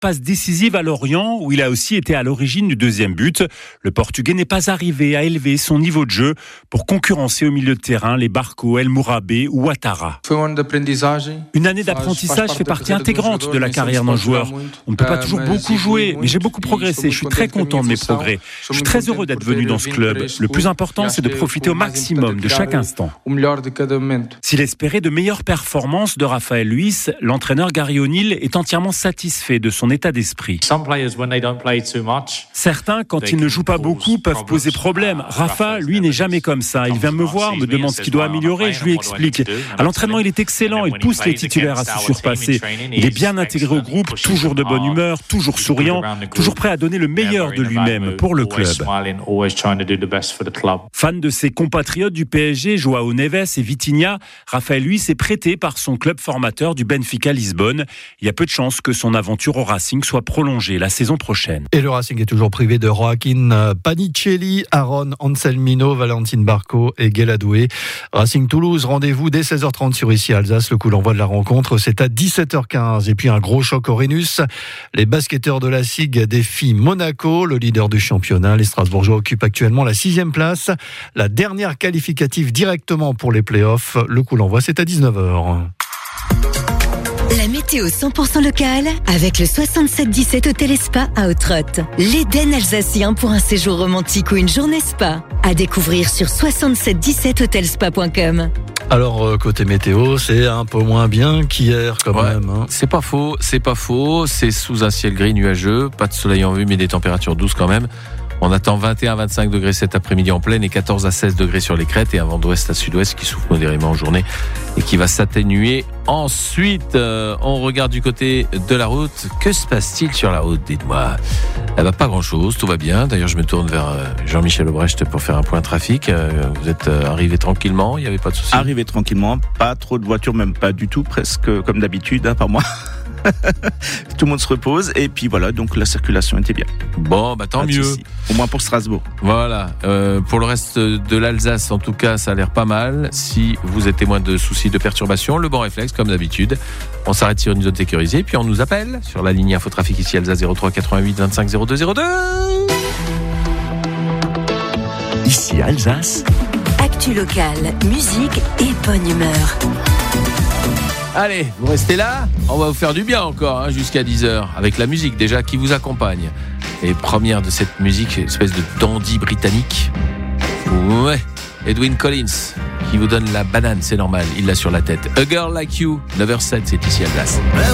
passe décisive à Lorient, où il a aussi été à l'origine du deuxième but. Le Portugais n'est pas arrivé à élever son niveau de jeu pour concurrencer au milieu de terrain les Barco, El Mourabé ou Ouattara. Une année d'apprentissage fait partie intégrante de la carrière d'un joueur. On ne peut pas toujours beaucoup jouer, mais j'ai beaucoup progressé. Je suis très content de mes progrès. Je suis très heureux d'être venu dans ce club. Le plus important, c'est de profiter au maximum de chaque instant. S'il espérait de meilleures performances de Raphaël Luis, l'entraîneur Gary O'Neill est entièrement satisfait de son état d'esprit. Certains, quand ils ne jouent pas beaucoup, peuvent poser problème. Rafa, lui, n'est jamais comme ça. Il vient me voir, me demande ce qu'il doit améliorer, je lui explique. À l'entraînement, il est excellent, il pousse les titulaires à se surpasser. Il est bien intégré au groupe, toujours de bonne humeur, toujours souriant, toujours prêt à donner le meilleur de lui-même pour le club. Fan de ses compatriotes du PSG, João Neves et Vitinha, Raphaël Luis est prêté par son club formateur du Benfica Lisbonne. Il y a peu de chances que son aventure au Racing soit prolongée la saison prochaine. Et le Racing est toujours privé de Joaquin Panicelli, Aaron Anselmino, Valentine Barco et Guéladoué. Racing Toulouse, rendez-vous dès 16h30 sur Ici Alsace. Le coup d'envoi de la rencontre, c'est à 17h15. Et puis un gros choc au Rhenus. Les basketteurs de la SIG défient Monaco, le leader du championnat. Les Strasbourgeois occupent actuellement la 6e place. La dernière qualificative directement pour les playoffs. Le coup d'envoi, c'est à 19h. La météo 100% locale avec le 6717 Hôtel Spa à Autrotte. L'Éden alsacien pour un séjour romantique ou une journée spa. À découvrir sur 6717hotelspa.com. Alors, côté météo, c'est un peu moins bien qu'hier quand même. Hein. C'est pas faux. C'est sous un ciel gris nuageux, pas de soleil en vue, mais des températures douces quand même. On attend 21 à 25 degrés cet après-midi en plaine et 14 à 16 degrés sur les crêtes et un vent d'ouest à sud-ouest qui souffle modérément en journée et qui va s'atténuer ensuite. On regarde du côté de la route. Que se passe-t-il sur la route, dites-moi? Pas grand-chose, tout va bien. D'ailleurs, je me tourne vers Jean-Michel Aubrecht pour faire un point trafic. Vous êtes arrivé tranquillement, il n'y avait pas de souci? Arrivé tranquillement, pas trop de voitures, même pas du tout, presque comme d'habitude, par moi. Tout le monde se repose et puis voilà, donc la circulation était bien. Bon, tant mieux. Au moins pour Strasbourg. Voilà. Pour le reste de l'Alsace, en tout cas, ça a l'air pas mal. Si vous êtes témoin de soucis de perturbation, le bon réflexe, comme d'habitude, on s'arrête sur une zone sécurisée, puis on nous appelle sur la ligne Infotrafic ici Alsace 03 88 25 02 02. Ici Alsace. Actu locale, musique et bonne humeur. Allez, vous restez là, on va vous faire du bien encore jusqu'à 10h avec la musique déjà qui vous accompagne. Et première de cette musique, espèce de dandy britannique. Ouais, Edwyn Collins qui vous donne la banane, c'est normal, il l'a sur la tête. A Girl Like You, 9h07, c'est ici Alsace.